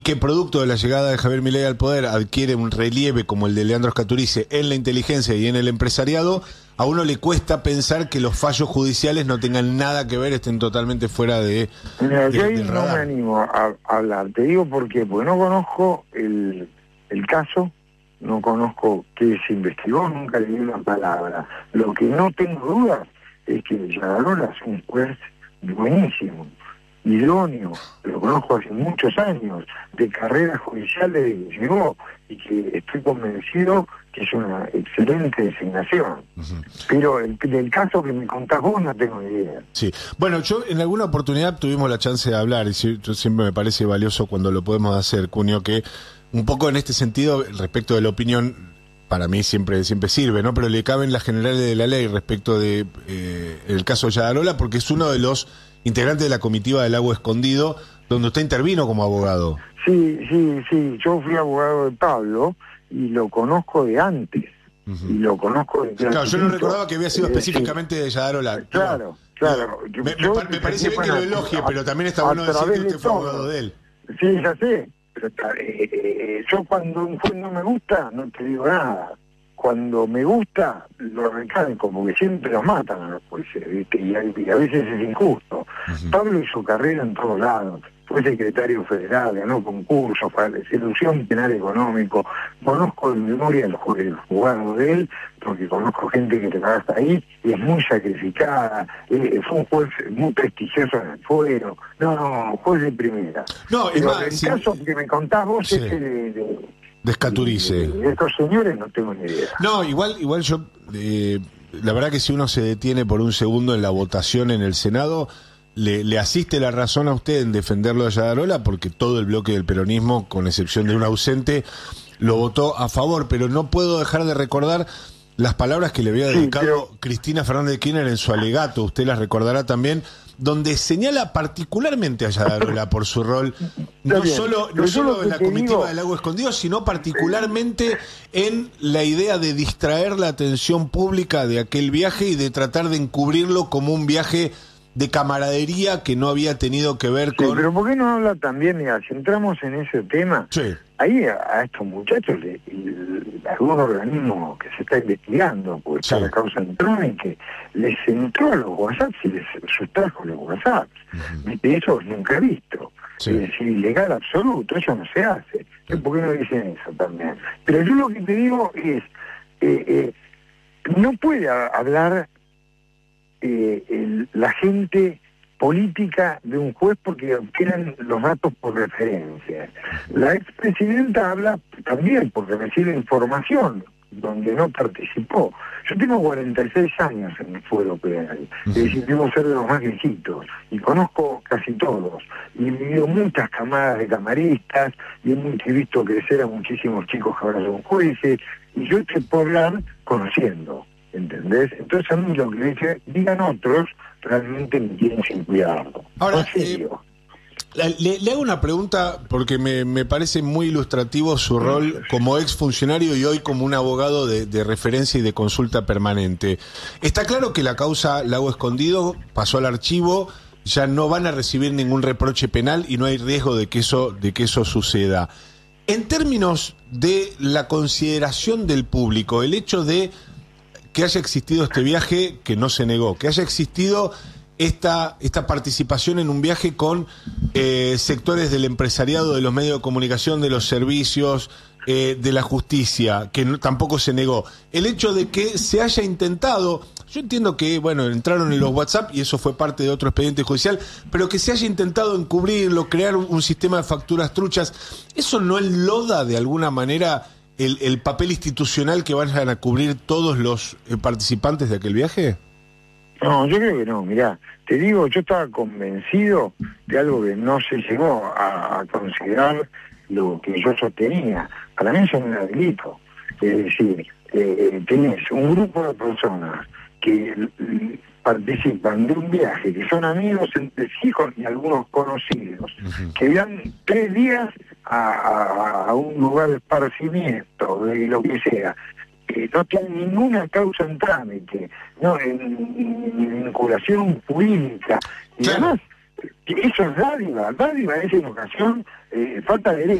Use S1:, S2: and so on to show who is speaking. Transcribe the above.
S1: que producto de la llegada de Javier Milei al poder adquiere un relieve como el de Leandro Scaturice en la inteligencia y en el empresariado, a uno le cuesta pensar que los fallos judiciales no tengan nada que ver, estén totalmente fuera
S2: Mira, yo ahí
S1: del
S2: no me
S1: radar.
S2: animo a hablar, te digo por qué, porque no conozco el caso, no conozco qué se investigó, nunca leí una palabra. Lo que no tengo dudas es que Yagarola es un juez buenísimo, idóneo, lo conozco hace muchos años, de carrera judicial desde que llegó, y que estoy convencido que es una excelente designación. Pero del caso que me contás vos no tengo ni idea.
S1: Sí, bueno, yo en alguna oportunidad tuvimos la chance de hablar, y yo siempre me parece valioso cuando lo podemos hacer, Cunio, que un poco en este sentido, respecto de la opinión, para mí siempre sirve, ¿no? Pero le caben las generales de la ley respecto de el caso de Yagarola, porque es uno de los integrantes de la comitiva del Lago Escondido, donde usted intervino como abogado.
S2: Sí, yo fui abogado de Pablo y lo conozco de antes, y lo conozco de
S1: Claro, yo no recordaba que había sido específicamente de Yagarola.
S2: Claro.
S1: Me parece bien que lo elogie, pero también está bueno decir que usted fue abogado de él.
S2: Sí, ya sé, pero yo cuando un juez no me gusta, no te digo nada. Cuando me gusta, lo recalco, porque siempre los matan a los jueces, ¿viste? Y a veces es injusto. Pablo hizo carrera en todos lados, fue secretario federal, ganó concursos para la Institución Penal Económico. Conozco de memoria el juzgado de él, porque conozco gente que trabaja ahí, y es muy sacrificada. Fue un juez muy prestigioso en el fuero. No, juez de primera.
S1: No,
S2: pero
S1: más,
S2: el
S1: sí,
S2: caso que me contás vos,
S1: sí,
S2: ese
S1: de Scaturice.
S2: de estos señores no tengo ni idea.
S1: No, igual yo, la verdad que si uno se detiene por un segundo en la votación en el Senado, le asiste la razón a usted en defenderlo de Yagarola, porque todo el bloque del peronismo, con excepción de un ausente, lo votó a favor, pero no puedo dejar de recordar las palabras que le había dedicado Cristina Fernández de Kirchner en su alegato, usted las recordará también, donde señala particularmente a Yagarola por su rol, no solo en la comitiva del Lago Escondido, sino particularmente en la idea de distraer la atención pública de aquel viaje y de tratar de encubrirlo como un viaje de camaradería que no había tenido que ver con...
S2: Pero ¿por qué no habla también, mira, si entramos en ese tema, ahí a estos muchachos, algún organismo que se está investigando, porque está la causa en Trump, que les entró a los WhatsApp y les sustrajo los WhatsApp. Eso nunca he visto. Es decir, ilegal absoluto, eso no se hace. ¿Por qué no dicen eso también? Pero yo lo que te digo es, no puede hablar la gente política de un juez porque obtienen los datos por referencia. La expresidenta habla también porque recibe información donde no participó. Yo tengo 46 años en el fuero penal, es decir, debo ser de los más viejitos, y conozco casi todos, y he vivido muchas camadas de camaristas, y he visto crecer a muchísimos chicos que ahora son jueces, y yo te puedo hablar conociendo, ¿entendés? Entonces a mí lo que digan otros realmente me tienen sin cuidado.
S1: Ahora,
S2: en serio.
S1: Le hago una pregunta porque me parece muy ilustrativo su rol como exfuncionario y hoy como un abogado de referencia y de consulta permanente. Está claro que la causa Lago Escondido pasó al archivo, ya no van a recibir ningún reproche penal y no hay riesgo de que eso suceda. En términos de la consideración del público, el hecho de que haya existido este viaje que no se negó, que haya existido esta participación en un viaje con sectores del empresariado, de los medios de comunicación, de los servicios, de la justicia, que tampoco se negó. El hecho de que se haya intentado, yo entiendo que, bueno, entraron en los WhatsApp y eso fue parte de otro expediente judicial, pero que se haya intentado encubrirlo, crear un sistema de facturas truchas, ¿eso no enloda de alguna manera el papel institucional que vayan a cubrir todos los participantes de aquel viaje?
S2: No, yo creo que no, mirá, te digo, yo estaba convencido de algo que no se llegó a considerar lo que yo sostenía. Para mí eso no era delito. Es decir, tenés un grupo de personas que participan de un viaje, que son amigos entre sí y algunos conocidos, que van 3 días a un lugar de esparcimiento, de lo que sea, no tienen ninguna causa en trámite, no, ni vinculación jurídica, y además Eso es dádiva es en ocasión falta de derecho.